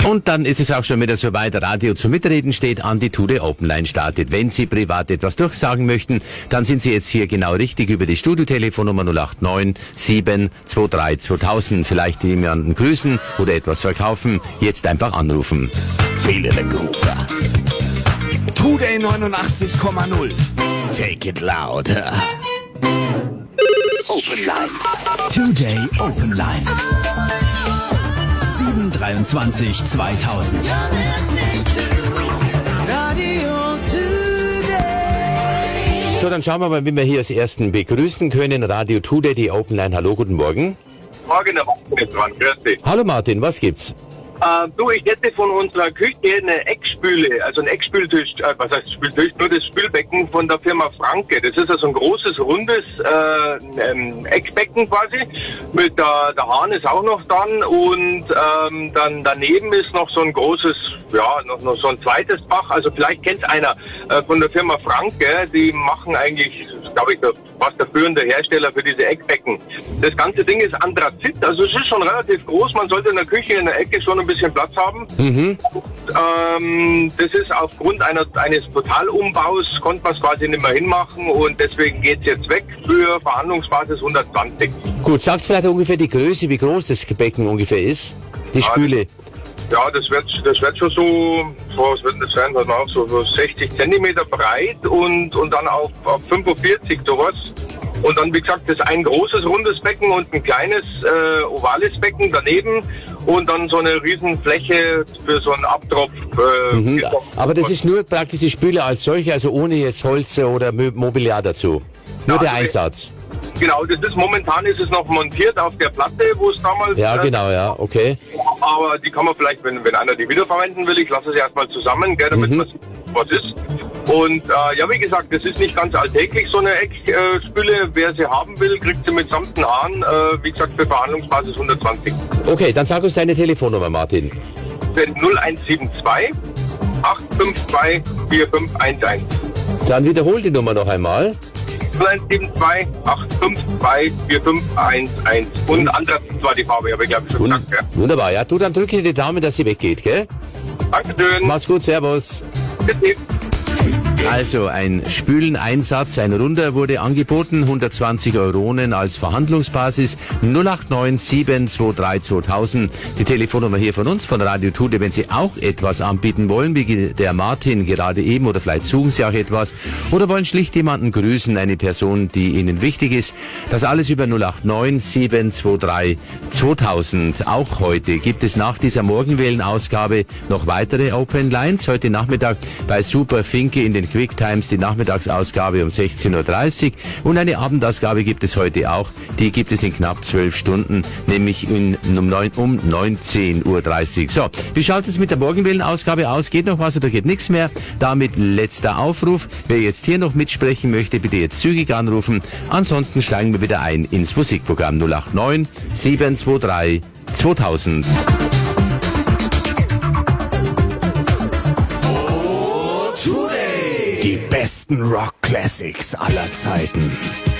Und dann ist es auch schon wieder soweit. Radio zum Mitreden steht an, die Today Open Line startet. Wenn Sie privat etwas durchsagen möchten, dann sind Sie jetzt hier genau richtig über die Studiotelefonnummer 089 723 2000. Vielleicht jemanden grüßen oder etwas verkaufen. Jetzt einfach anrufen. Feeling a groove. Today 89,0. Take it louder. Open Line. Today Open Line. 723 2000. So, dann schauen wir mal, wie wir hier als Ersten begrüßen können. Radio Today, die Open Line. Hallo, guten Morgen. Morgen, der Martin ist dran. Grüß dich. Hallo Martin, was gibt's? Du, ich hätte von unserer Küche eine Eckspüle, also ein Eckspültisch, was heißt Spültisch? Nur das Spülbecken von der Firma Franke. Das ist also ein großes, rundes Eckbecken quasi. Mit der Hahn ist auch noch dran und dann daneben ist noch so ein großes, ja, noch so ein zweites Fach. Also vielleicht kennt einer von der Firma Franke, die machen eigentlich, glaube ich, fast der führende Hersteller für diese Eckbecken. Das ganze Ding ist Anthrazit, also es ist schon relativ groß. Man sollte in der Küche in der Ecke schon ein bisschen Platz haben. Mhm. Und, das ist aufgrund eines Totalumbaus, konnte man es quasi nicht mehr hinmachen und deswegen geht es jetzt weg für Verhandlungsbasis 120. Gut, sagst vielleicht ungefähr die Größe, wie groß das Becken ungefähr ist? Die Spüle. Ja, das wird schon so, was wird das sein? Warte mal auf, so 60 Zentimeter breit und dann auf 45 sowas. Und dann, wie gesagt, das ein großes, rundes Becken und ein kleines, ovales Becken daneben. Und dann so eine Riesenfläche für so einen Abtropf. Aber das ist nur praktisch die Spüle als solche, also ohne jetzt Holz oder Mobiliar dazu. Nur der Einsatz. Genau, momentan ist es noch montiert auf der Platte, wo es damals... Ja, genau, ja, okay. Aber die kann man vielleicht, wenn einer die wiederverwenden will, ich lasse sie erstmal zusammen, gell, damit man sieht, was ist. Und ja, wie gesagt, das ist nicht ganz alltäglich, so eine Eckspüle. Wer sie haben will, kriegt sie mit samten Haaren, wie gesagt, für Verhandlungsbasis 120. Okay, dann sag uns deine Telefonnummer, Martin. 0172 852 4511. Dann wiederhol die Nummer noch einmal. 0172 852 4511. Und Anthrazit war die Farbe, habe ich glaube ich schon gesagt. Ja. Wunderbar, ja. Du, dann drücke die Daumen, dass sie weggeht, gell? Dankeschön. Mach's gut, servus. Bitte. Also ein Spüleneinsatz, ein runder wurde angeboten, 120 Euronen als Verhandlungsbasis, 089 723 2000. Die Telefonnummer hier von uns, von Radio Tude, wenn Sie auch etwas anbieten wollen, wie der Martin gerade eben, oder vielleicht suchen Sie auch etwas, oder wollen schlicht jemanden grüßen, eine Person, die Ihnen wichtig ist. Das alles über 089 723 2000. Auch heute gibt es nach dieser Morgenwählen-Ausgabe noch weitere Open Lines. Heute Nachmittag bei Super Finke in den Quick-Times die Nachmittagsausgabe um 16.30 Uhr und eine Abendausgabe gibt es heute auch. Die gibt es in knapp 12 Stunden, nämlich um 19.30 Uhr. So, wie schaut es mit der Morgenwählen-Ausgabe aus? Geht noch was oder geht nichts mehr? Damit letzter Aufruf. Wer jetzt hier noch mitsprechen möchte, bitte jetzt zügig anrufen. Ansonsten steigen wir wieder ein ins Musikprogramm 089 723 2000. Die besten Rock-Classics aller Zeiten.